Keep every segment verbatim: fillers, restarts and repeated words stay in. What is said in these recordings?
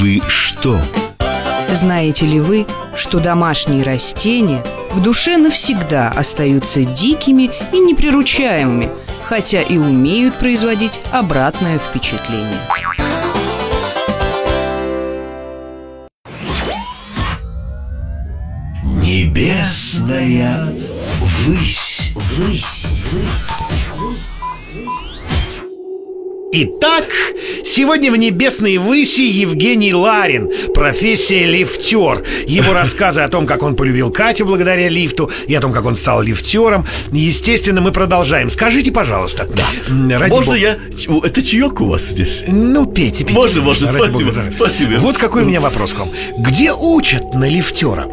Вы что? Знаете ли вы, что домашние растения в душе навсегда остаются дикими и неприручаемыми, хотя и умеют производить обратное впечатление? Небесная высь, высь, высь. Итак, сегодня в «Небесной выси» Евгений Ларин, профессия лифтер. Его рассказы о том, как он полюбил Катю благодаря лифту, и о том, как он стал лифтером. Естественно, мы продолжаем. Скажите, пожалуйста, да. Ради Можно бога. я... Это чаек у вас здесь? Ну, пейте, пейте. Можно, можно, спасибо, бога. спасибо. Вот какой у меня вопрос к вам. Где учат на лифтера?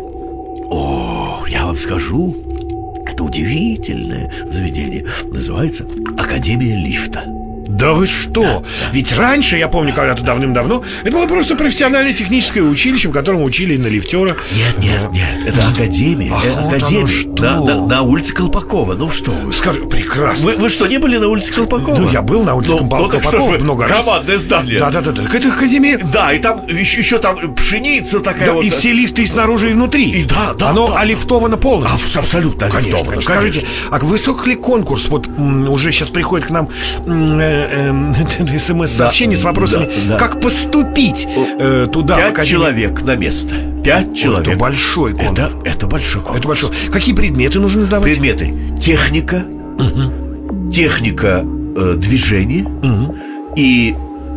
О, я вам скажу, это удивительное заведение. Называется Академия лифта. Да вы что? Да, да. Ведь раньше, я помню, когда-то давным-давно, это было просто профессиональное техническое училище, в котором учили на лифтера. Нет, нет, нет, это академия. Ах, это вот академия. оно что. На, на, на улице Колпакова. Ну что вы? Скажи, прекрасно. Вы, вы что, не были на улице Колпакова? Ну, я был на улице ну, Колпакова ну, много раз. Командное здание. Да-да-да, так это академия. Да, и там еще, еще там пшеница такая, Да, вот. и все лифты и снаружи, и внутри. И да, да, оно да. олифтовано полностью. А, абсолютно конечно, олифтовано, скажите, конечно. а высок ли конкурс? Вот м, уже сейчас приходит к нам м, э, э, смс-сообщение да, с вопросами, да, да. как поступить э, туда. Пять человек на место. Пять человек. Это большой конкурс. Это, это большой конкурс. Это большой. Какие предметы нужно сдавать? Предметы. Техника, угу. техника э, движения угу. и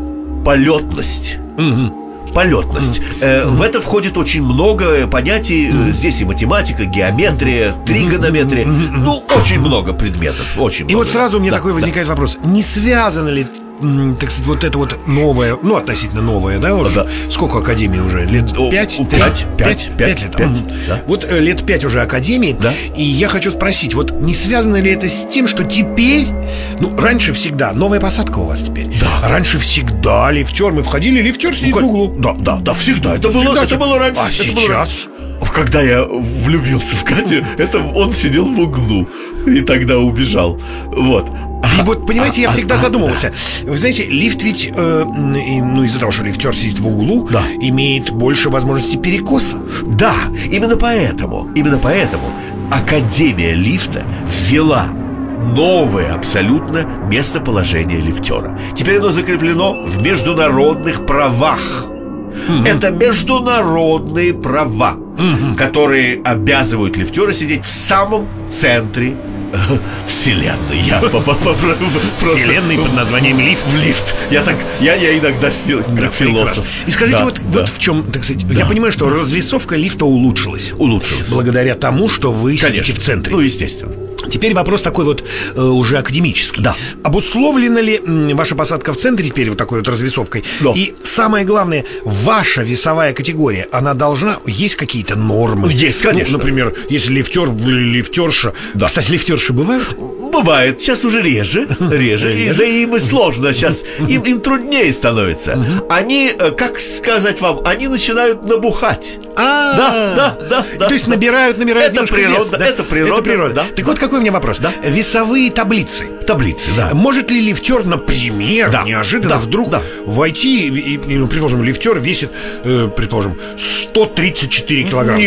полетность. Угу. Полетность. Mm-hmm. Э, в это входит очень много понятий. Mm-hmm. Здесь и математика, геометрия, тригонометрия. Mm-hmm. Ну, очень много предметов. Очень и много. вот сразу у меня да, такой да. возникает вопрос. Не связано ли, так сказать, вот это вот новое, ну, относительно новое, да, уже? Да. Сколько академии уже? Лет пять? Пять, пять, пять лет. пять, да. Вот э, лет пять уже академии. Да. И я хочу спросить, вот не связано ли это с тем, что теперь, ну, раньше всегда, новая посадка у вас теперь. Да. Раньше всегда лифтер, мы входили, лифтер сидит ну, в углу. Да, да, да, всегда. Это, всегда было, это было раньше. А это сейчас? Было... Когда я влюбился в Катю, это он сидел в углу и тогда убежал. Вот. И вот, понимаете, я а, всегда а, задумывался. Да. Вы знаете, лифт ведь, э, и, ну, из-за того, что лифтер сидит в углу, да. имеет больше возможностей перекоса. Да, именно поэтому, именно поэтому Академия лифта ввела новое абсолютно местоположение лифтера. Теперь оно закреплено в международных правах. Mm-hmm. Это международные права, mm-hmm. которые обязывают лифтера сидеть в самом центре Вселенной. Я Вселенной под названием лифт. Лифт. Я так, я, я иногда как философ. И скажите, вот, вот в чем, так сказать, я понимаю, что развесовка лифта улучшилась. Улучшилась. Благодаря тому, что вы сидите в центре. Ну, естественно. Теперь вопрос такой вот э, уже академический. Да. Обусловлена ли м, ваша посадка в центре теперь вот такой вот развесовкой? Да. И самое главное, ваша весовая категория, она должна, есть какие-то нормы? Есть, конечно. Ну, например, если лифтер, лифтерша. Да. Кстати, лифтерши бывают? Бывает, сейчас уже реже, реже, и, да им и сложно сейчас, им, им труднее становится. Они, как сказать вам, они начинают набухать. А, да, да, да, да. То есть набирают, набирают. Это природа, вес, да? это природа, это природа. Да. Так вот какой у меня вопрос, да? Весовые таблицы. Таблицы, да. Может ли лифтер, например, да. неожиданно да. вдруг да. войти и, и, ну, предположим, лифтер весит, э, предположим, сто тридцать четыре килограмма?